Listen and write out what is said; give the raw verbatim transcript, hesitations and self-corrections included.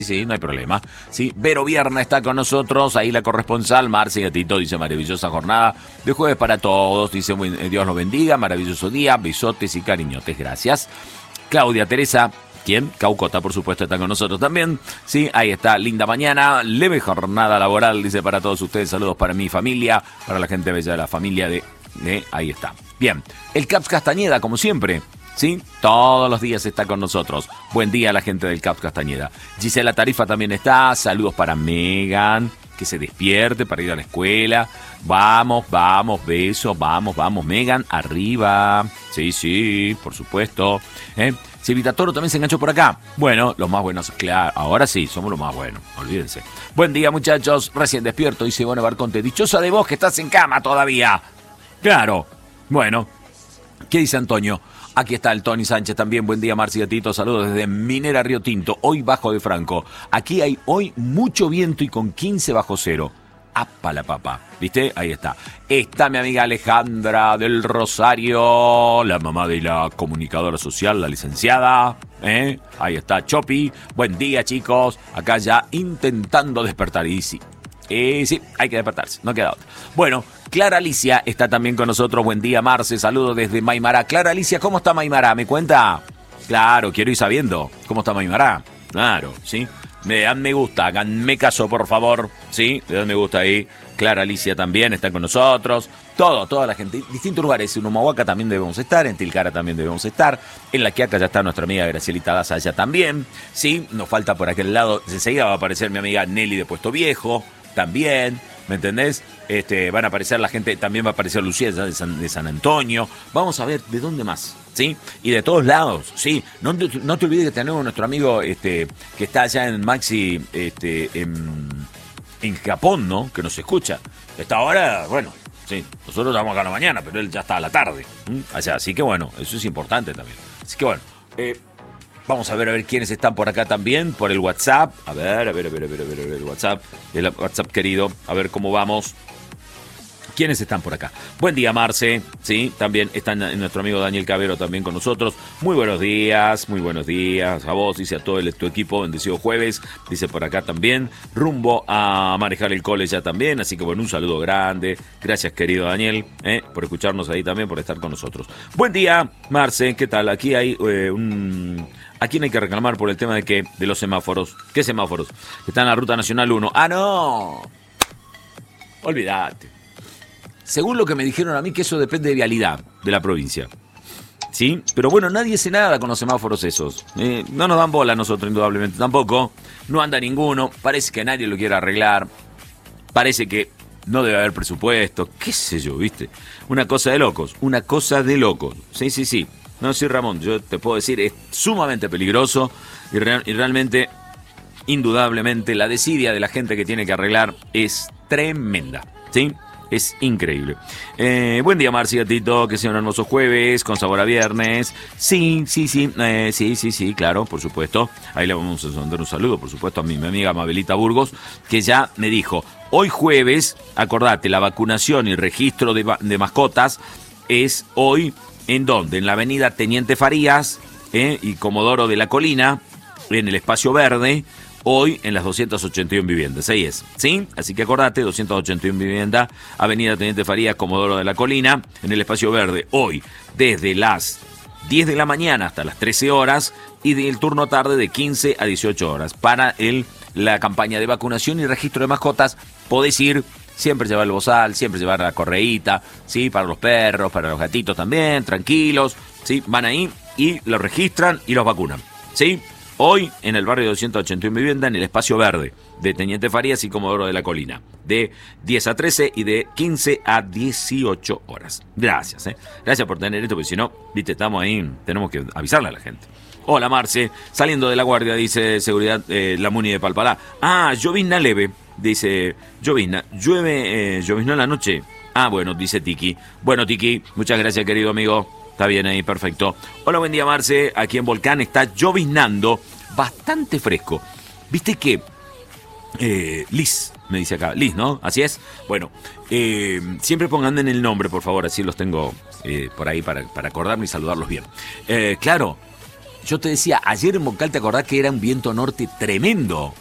Sí, no hay problema. Sí, Vero Vierna está con nosotros, ahí la corresponsal, Marce Gatito dice maravillosa jornada de jueves para todos, dice Dios los bendiga, maravilloso día, besotes y cariñotes, gracias. Claudia Teresa, ¿quién? Caucota, por supuesto, está con nosotros también. Sí, ahí está, linda mañana, leve jornada laboral, dice para todos ustedes, saludos para mi familia, para la gente bella de la familia de... de ahí está. Bien, el Caps Castañeda, como siempre. ¿Sí? Todos los días está con nosotros. Buen día a la gente del Caps Castañeda. Gisela Tarifa también está. Saludos para Megan, que se despierte para ir a la escuela. Vamos, vamos, besos, vamos, vamos, Megan, arriba. Sí, sí, por supuesto. ¿Eh? Silvita Toro también se enganchó por acá. Bueno, los más buenos, claro, ahora sí, somos los más buenos, olvídense. Buen día, muchachos, recién despierto, dice Ivonne Barconte. Dichosa de vos que estás en cama todavía. Claro, bueno, ¿qué dice Antonio? Aquí está el Tony Sánchez también. Buen día, Marci Gatito. Saludos desde Minera Río Tinto. Hoy bajo de Franco. Aquí hay hoy mucho viento y con quince bajo cero. ¡Apa la papa! ¿Viste? Ahí está. Está mi amiga Alejandra del Rosario, la mamá de la comunicadora social, la licenciada. ¿Eh? Ahí está Chopi. Buen día, chicos. Acá ya intentando despertar. Y sí, eh, sí, hay que despertarse. No queda otra. Bueno, Clara Alicia está también con nosotros. Buen día, Marce. Saludos desde Maimará. Clara Alicia, ¿cómo está Maimará? ¿Me cuenta? Claro, quiero ir sabiendo. ¿Cómo está Maimará? Claro, ¿sí? Me dan me gusta, háganme caso, por favor. ¿Sí? Le dan me gusta ahí. Clara Alicia también está con nosotros. Todo, toda la gente. Distintos lugares. En Humahuaca también debemos estar. En Tilcara también debemos estar. En La Quiaca ya está nuestra amiga Gracielita Daza allá también. ¿Sí? Nos falta por aquel lado. Enseguida va a aparecer mi amiga Nelly de Puesto Viejo. También, ¿me entendés? Este, van a aparecer la gente, también va a aparecer Lucía de San, de San Antonio. Vamos a ver de dónde más, ¿sí? Y de todos lados, ¿sí? No te, no te olvides que tenemos nuestro amigo este, que está allá en Maxi, este, en, en Japón, ¿no? Que nos escucha. Está ahora, bueno, sí, nosotros estamos acá a la mañana, pero él ya está a la tarde. ¿Mm? Allá, así que bueno, eso es importante también. Así que bueno, eh, vamos a ver a ver quiénes están por acá también, por el WhatsApp. A ver, a ver, a ver, a ver, a ver, a ver el WhatsApp. El WhatsApp querido, a ver cómo vamos. ¿Quiénes están por acá? Buen día, Marce. Sí, también está nuestro amigo Daniel Cabero también con nosotros. Muy buenos días, muy buenos días a vos, dice a todo el, tu equipo. Bendecido jueves, dice por acá también. Rumbo a manejar el cole ya también. Así que bueno, un saludo grande. Gracias, querido Daniel, eh, por escucharnos ahí también, por estar con nosotros. Buen día, Marce. ¿Qué tal? Aquí hay eh, un... ¿A quién hay que reclamar por el tema de que de los semáforos? ¿Qué semáforos? Que están en la Ruta Nacional uno. ¡Ah, no! Olvídate. Según lo que me dijeron a mí, que eso depende de vialidad de la provincia. ¿Sí? Pero bueno, nadie hace nada con los semáforos esos. Eh, no nos dan bola a nosotros, indudablemente, tampoco. No anda ninguno. Parece que nadie lo quiere arreglar. Parece que no debe haber presupuesto. ¿Qué sé yo, viste? Una cosa de locos. Una cosa de locos. Sí, sí, sí. No, sí, Ramón, yo te puedo decir, es sumamente peligroso y, real, y realmente, indudablemente, la desidia de la gente que tiene que arreglar es tremenda, ¿sí? Es increíble. Eh, buen día, Marci Gatito, que sea un hermoso jueves, con sabor a viernes. Sí, sí, sí, eh, sí, sí, sí, claro, por supuesto. Ahí le vamos a mandar un saludo, por supuesto, a mi, mi amiga Mabelita Burgos, que ya me dijo, hoy jueves, acordate, la vacunación y registro de, de mascotas es hoy, ¿en dónde? En la avenida Teniente Farías eh, y Comodoro de la Colina, en el Espacio Verde, hoy en las doscientas ochenta y una viviendas, ahí es, ¿sí? Así que acordate, doscientas ochenta y una vivienda, avenida Teniente Farías, Comodoro de la Colina, en el Espacio Verde, hoy, desde las diez de la mañana hasta las trece horas, y del turno tarde de quince a dieciocho horas, para el, la campaña de vacunación y registro de mascotas. Podés ir, siempre llevar el bozal, siempre llevar la correíta, ¿sí? Para los perros, para los gatitos también, tranquilos, ¿sí? Van ahí y los registran y los vacunan, ¿sí? Hoy, en el barrio de doscientas ochenta y una vivienda, en el Espacio Verde de Teniente Farías y Comodoro de la Colina, de diez a trece y de quince a dieciocho horas. Gracias, ¿eh? Gracias por tener esto, porque si no, viste, estamos ahí, tenemos que avisarle a la gente. Hola, Marce, saliendo de la guardia, dice seguridad, eh, la Muni de Palpalá. Ah, llovizna leve, dice, llovizna, llueve, eh, lloviznó en la noche. Ah, bueno, dice Tiki. Bueno, Tiki, muchas gracias, querido amigo. Está bien ahí, perfecto. Hola, buen día, Marce. Aquí en Volcán está lloviznando, bastante fresco. ¿Viste que? Eh, Liz, me dice acá. Liz, ¿no? Así es. Bueno, eh, siempre pongan en el nombre, por favor, así los tengo eh, por ahí para, para acordarme y saludarlos bien. Eh, claro, yo te decía, ayer en Mocal, ¿te acordás que era un viento norte tremendo?